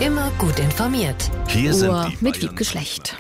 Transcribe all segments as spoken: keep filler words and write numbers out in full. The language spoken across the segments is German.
Immer gut informiert. Hier sind die mit Wiebke Schlecht.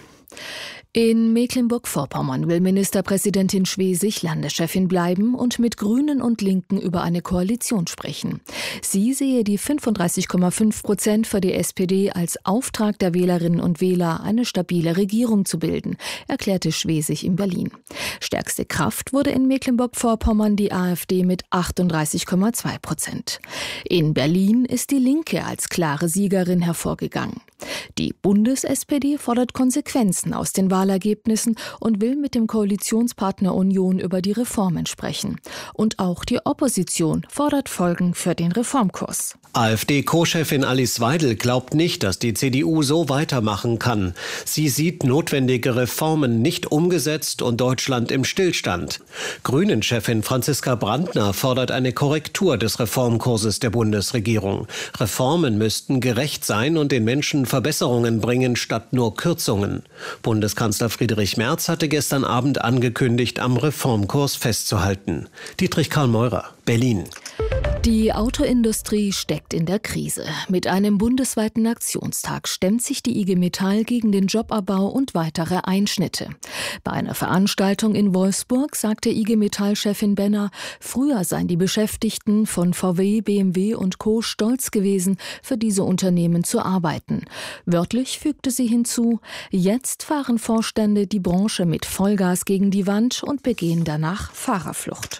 In Mecklenburg-Vorpommern will Ministerpräsidentin Schwesig Landeschefin bleiben und mit Grünen und Linken über eine Koalition sprechen. Sie sehe die fünfunddreißig Komma fünf Prozent für die S P D als Auftrag der Wählerinnen und Wähler, eine stabile Regierung zu bilden, erklärte Schwesig in Berlin. Stärkste Kraft wurde in Mecklenburg-Vorpommern die AfD mit achtunddreißig Komma zwei Prozent. In Berlin ist die Linke als klare Siegerin hervorgegangen. Die Bundes-S P D fordert Konsequenzen aus den Wahlergebnissen und will mit dem Koalitionspartner Union über die Reformen sprechen. Und auch die Opposition fordert Folgen für den Reformkurs. AfD-Co-Chefin Alice Weidel glaubt nicht, dass die C D U so weitermachen kann. Sie sieht notwendige Reformen nicht umgesetzt und Deutschland im Stillstand. Grünen-Chefin Franziska Brandner fordert eine Korrektur des Reformkurses der Bundesregierung. Reformen müssten gerecht sein und den Menschen Verbesserungen bringen statt nur Kürzungen. Bundeskanzler Friedrich Merz hatte gestern Abend angekündigt, am Reformkurs festzuhalten. Dietrich Karl Meurer, Berlin. Die Autoindustrie steckt in der Krise. Mit einem bundesweiten Aktionstag stemmt sich die I G Metall gegen den Jobabbau und weitere Einschnitte. Bei einer Veranstaltung in Wolfsburg sagte I G Metall-Chefin Benner, früher seien die Beschäftigten von V W, B M W und Co. stolz gewesen, für diese Unternehmen zu arbeiten. Wörtlich fügte sie hinzu, jetzt fahren Vorstände die Branche mit Vollgas gegen die Wand und begehen danach Fahrerflucht.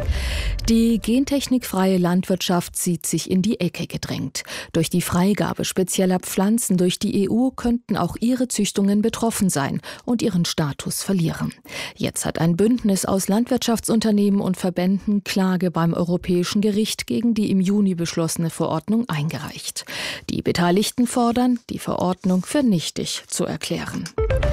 Die gentechnikfreie Landwirtschaft sieht sich in die Ecke gedrängt. Durch die Freigabe spezieller Pflanzen durch die E U könnten auch ihre Züchtungen betroffen sein und ihren Status verlieren. Jetzt hat ein Bündnis aus Landwirtschaftsunternehmen und Verbänden Klage beim Europäischen Gericht gegen die im Juni beschlossene Verordnung eingereicht. Die Beteiligten fordern, die Verordnung für nichtig zu erklären.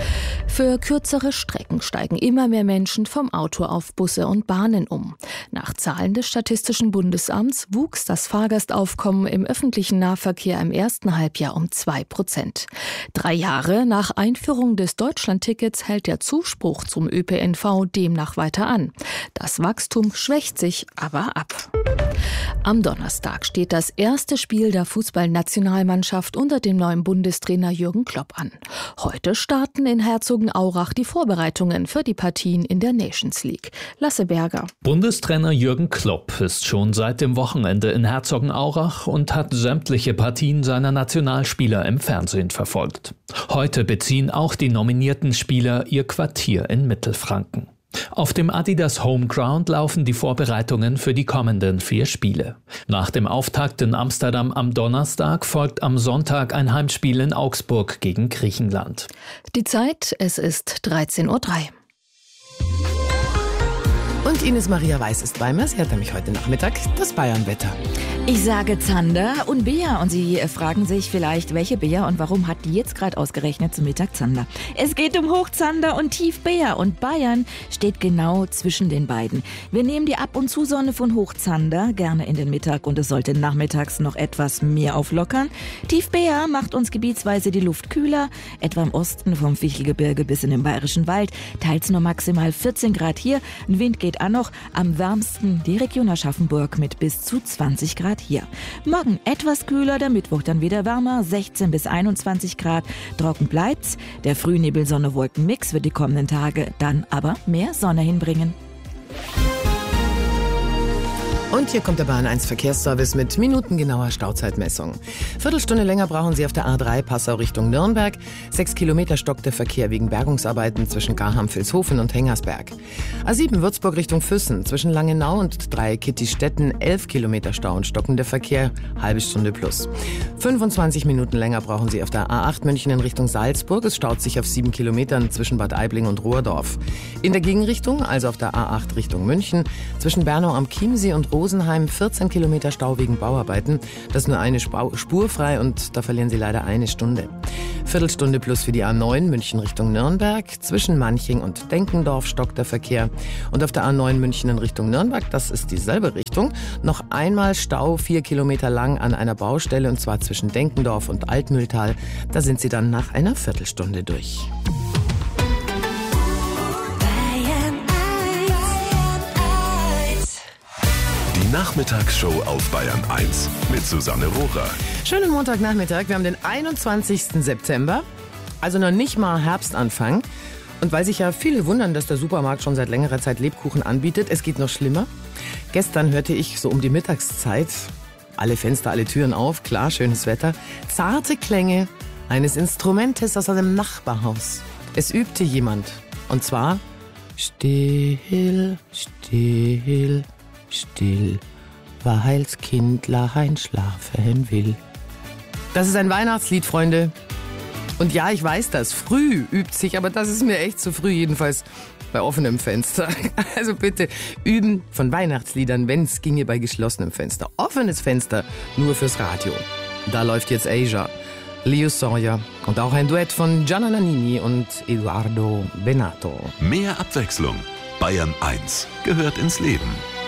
Für kürzere Strecken steigen immer mehr Menschen vom Auto auf Busse und Bahnen um. Nach Zahlen des Statistischen Bundesamts wuchs das Fahrgastaufkommen im öffentlichen Nahverkehr im ersten Halbjahr um zwei Prozent. Drei Jahre nach Einführung des Deutschlandtickets hält der Zuspruch zum Ö P N V demnach weiter an. Das Wachstum schwächt sich aber ab. Am Donnerstag steht das erste Spiel der Fußballnationalmannschaft unter dem neuen Bundestrainer Jürgen Klopp an. Heute starten in Herzogenaurach die Vorbereitungen für die Partien in der Nations League. Lasse Berger. Bundestrainer Jürgen Klopp ist schon seit dem Wochenende in Herzogenaurach und hat sämtliche Partien seiner Nationalspieler im Fernsehen verfolgt. Heute beziehen auch die nominierten Spieler ihr Quartier in Mittelfranken. Auf dem Adidas Homeground laufen die Vorbereitungen für die kommenden vier Spiele. Nach dem Auftakt in Amsterdam am Donnerstag folgt am Sonntag ein Heimspiel in Augsburg gegen Griechenland. Die Zeit, es ist dreizehn Uhr drei. Und Ines Maria Weiß ist bei mir. Sie hat nämlich heute Nachmittag das Bayernwetter. Ich sage Zander und Bea und Sie fragen sich vielleicht, welche Bea und warum hat die jetzt gerade ausgerechnet zum Mittag Zander? Es geht um Hochzander und Tiefbea und Bayern steht genau zwischen den beiden. Wir nehmen die Ab- und Zusonne von Hochzander gerne in den Mittag und es sollte nachmittags noch etwas mehr auflockern. Tiefbea macht uns gebietsweise die Luft kühler, etwa im Osten vom Fichtelgebirge bis in den Bayerischen Wald, teils nur maximal vierzehn Grad hier. Ein Wind geht an noch, am wärmsten die Region Aschaffenburg mit bis zu zwanzig Grad hier. Morgen etwas kühler, der Mittwoch dann wieder wärmer, sechzehn bis einundzwanzig Grad. Trocken bleibt's. Der Frühnebel-Sonne-Wolken-Mix wird die kommenden Tage dann aber mehr Sonne hinbringen. Und hier kommt der Bahn eins Verkehrsservice mit minutengenauer Stauzeitmessung. Viertelstunde länger brauchen Sie auf der A drei Passau Richtung Nürnberg. Sechs Kilometer stockt der Verkehr wegen Bergungsarbeiten zwischen Garham-Vilshofen und Hengersberg. A sieben Würzburg Richtung Füssen zwischen Langenau und Dreieck-Kittistetten. Elf Kilometer Stau und stockender Verkehr, halbe Stunde plus. fünfundzwanzig Minuten länger brauchen Sie auf der A acht München in Richtung Salzburg. Es staut sich auf sieben Kilometern zwischen Bad Aibling und Rohrdorf. In der Gegenrichtung, also auf der A acht Richtung München, zwischen Bernau am Chiemsee und Rosenheim vierzehn Kilometer Stau wegen Bauarbeiten. Das ist nur eine Spur frei und da verlieren Sie leider eine Stunde. Viertelstunde plus für die A neun München Richtung Nürnberg. Zwischen Manching und Denkendorf stockt der Verkehr. Und auf der A neun München in Richtung Nürnberg, das ist dieselbe Richtung, noch einmal Stau vier Kilometer lang an einer Baustelle und zwar zwischen Denkendorf und Altmühltal. Da sind Sie dann nach einer Viertelstunde durch. Die Nachmittagsshow auf Bayern eins mit Susanne Rohrer. Schönen Montagnachmittag. Wir haben den einundzwanzigsten September, also noch nicht mal Herbstanfang. Und weil sich ja viele wundern, dass der Supermarkt schon seit längerer Zeit Lebkuchen anbietet, es geht noch schlimmer. Gestern hörte ich so um die Mittagszeit, alle Fenster, alle Türen auf, klar, schönes Wetter, zarte Klänge eines Instrumentes aus einem Nachbarhaus. Es übte jemand. Und zwar still, still, still, weil's Kindlein schlafen will. Das ist ein Weihnachtslied, Freunde. Und ja, ich weiß das, früh übt sich, aber das ist mir echt zu früh, jedenfalls bei offenem Fenster. Also bitte üben von Weihnachtsliedern, wenn es ginge, bei geschlossenem Fenster. Offenes Fenster nur fürs Radio. Da läuft jetzt Asia, Leo Sawyer und auch ein Duett von Gianna Nannini und Eduardo Benato. Mehr Abwechslung. Bayern eins gehört ins Leben.